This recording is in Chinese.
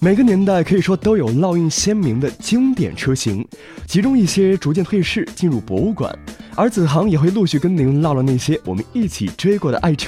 每个年代可以说都有烙印鲜明的经典车型，其中一些逐渐退市进入博物馆，而子航也会陆续跟您唠唠那些我们一起追过的爱车。